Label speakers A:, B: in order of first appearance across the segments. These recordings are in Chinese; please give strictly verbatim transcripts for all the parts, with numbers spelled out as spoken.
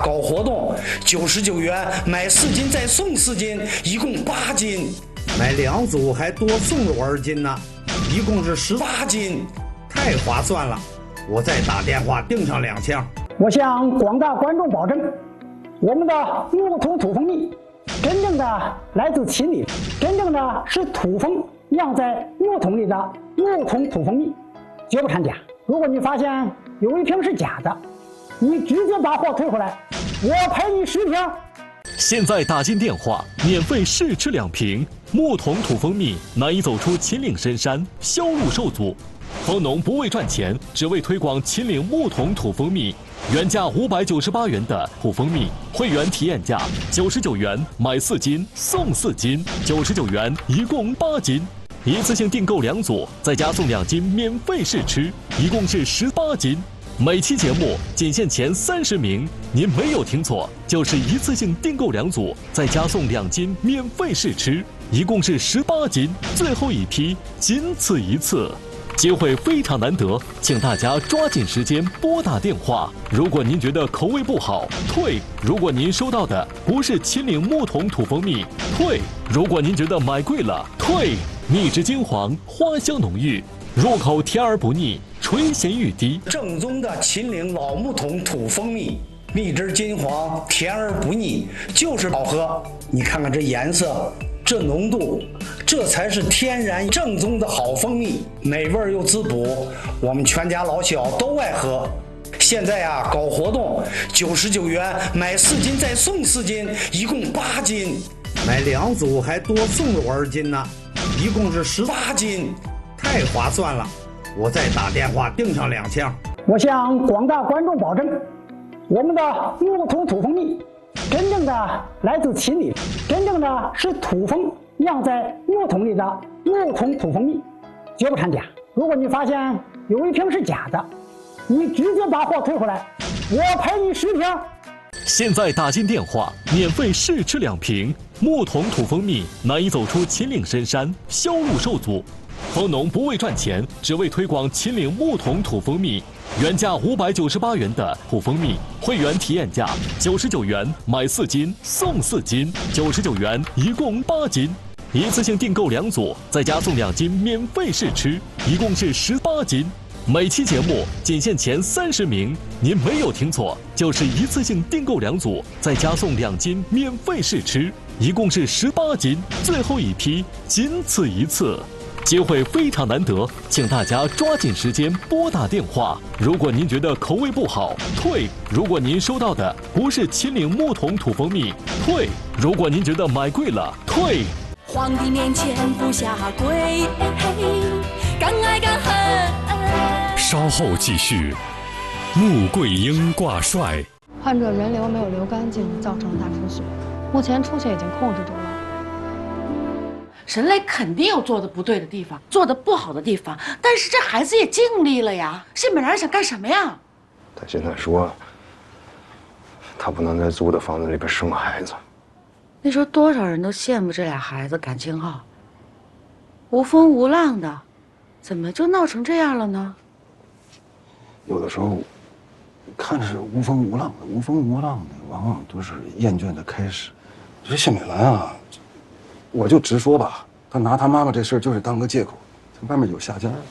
A: 搞活动，九十九元买四斤再送四斤，一共八斤。
B: 买两组还多送了我二斤呢，一共是十
A: 八斤，
B: 太划算了！我再打电话订上两箱。
C: 我向广大观众保证，我们的木桶土蜂蜜真正的来自秦岭，真正的是土蜂酿在木桶里的木桶土蜂蜜，绝不掺假。如果你发现有一瓶是假的，你直接把货退回来，我赔你十瓶。
D: 现在打进电话，免费试吃两瓶木桶土蜂蜜，难以走出秦岭深山，销路受阻。蜂农不为赚钱，只为推广秦岭木桶土蜂蜜。原价五百九十八元的土蜂蜜，会员体验价九十九元，买四斤送四斤，九十九元一共八斤。一次性订购两组，再加送两斤免费试吃，一共是十八斤。每期节目仅限前三十名，您没有听错，就是一次性订购两组，再加送两斤免费试吃，一共是十八斤。最后一批，仅此一次，机会非常难得，请大家抓紧时间拨打电话。如果您觉得口味不好，退；如果您收到的不是秦岭木桶土蜂蜜，退；如果您觉得买贵了，退。蜜汁金黄，花香浓郁，入口甜而不腻，垂涎欲滴。
A: 正宗的秦岭老木桶土蜂蜜，蜜汁金黄，甜而不腻，就是好喝。你看看这颜色，这浓度，这才是天然正宗的好蜂蜜，美味又滋补，我们全家老小都爱喝。现在啊，搞活动，九十九元买四斤再送四斤，一共八斤。
B: 买两组还多送了我二斤呢，一共是十
A: 八斤，
B: 太划算了！我再打电话订上两箱。
C: 我向广大观众保证，我们的木桶土蜂蜜真正的来自秦岭，真正的是土蜂酿在木桶里的木桶土蜂蜜，绝不掺假。如果你发现有一瓶是假的，你直接把货退回来，我赔你十瓶。
D: 现在打进电话，免费试吃两瓶木桶土蜂蜜，难以走出秦岭深山，销路受阻。蜂农不为赚钱，只为推广秦岭木桶土蜂蜜。原价五百九十八元的土蜂蜜，会员体验价九十九元，买四斤送四斤，九十九元一共八斤。一次性订购两组，再加送两斤免费试吃，一共是十八斤。每期节目仅限前三十名，您没有听错，就是一次性订购两组，再加送两斤免费试吃，一共是十八斤。最后一批，仅此一次，机会非常难得，请大家抓紧时间拨打电话。如果您觉得口味不好，退；如果您收到的不是秦岭木桶土蜂蜜，退；如果您觉得买贵了，退。
E: 皇帝面前不下跪，敢爱敢恨。
F: 稍后继续。穆桂英挂帅，
G: 患者人流没有流干净，造成了大出血，目前出血已经控制住了。
H: 沈磊肯定有做的不对的地方，做的不好的地方，但是这孩子也尽力了呀。谢美兰想干什么呀？
I: 他现在说，他不能在租的房子里边生孩子。
H: 那时候多少人都羡慕这俩孩子感情好，无风无浪的，怎么就闹成这样了呢？
I: 有的时候，看着是无风无浪的，无风无浪的，往往都是厌倦的开始。这谢美兰啊，我就直说吧，她拿她妈妈这事儿就是当个借口，在外面有下家。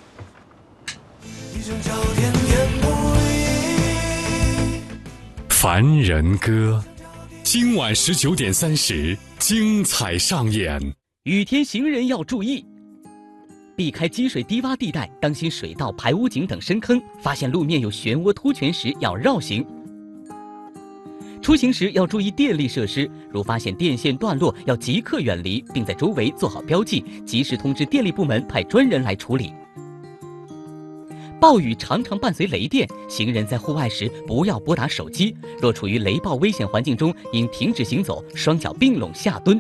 F: 凡人歌，今晚十九点三十，精彩上演。
J: 雨天行人要注意。避开积水低洼地带，当心水道、排污井等深坑。发现路面有漩涡凸泉时，要绕行。出行时要注意电力设施，如发现电线断落，要即刻远离，并在周围做好标记，及时通知电力部门派专人来处理。暴雨常常伴随雷电，行人在户外时不要拨打手机。若处于雷暴危险环境中，应停止行走，双脚并拢下蹲。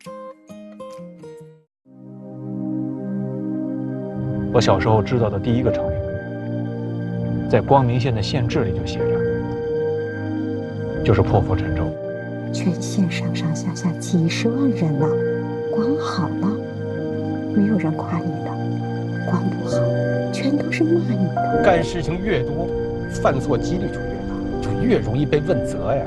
K: 我小时候知道的第一个成语，在光明县的县志里就写着，就是破釜沉舟。
L: 全县上上下下几十万人呢，光好了，没有人夸你的；光不好，全都是骂你的。
K: 干事情越多，犯错几率就越大，就越容易被问责呀。